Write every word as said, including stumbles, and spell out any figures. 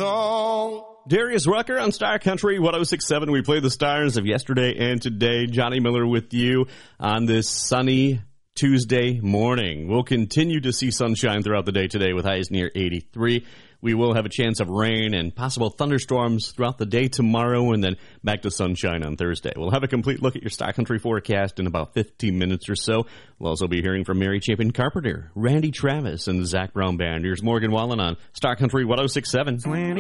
song. Darius Rucker on Star Country one oh six point seven. We play the stars of yesterday and today. Johnny Miller with you on this sunny Tuesday morning. We'll continue to see sunshine throughout the day today with highs near eighty-three. We will have a chance of rain and possible thunderstorms throughout the day tomorrow, and then back to sunshine on Thursday. We'll have a complete look at your Star Country forecast in about fifteen minutes or so. We'll also be hearing from Mary Chapin Carpenter, Randy Travis, and the Zach Brown Band. Here's Morgan Wallen on Star Country one oh six point seven.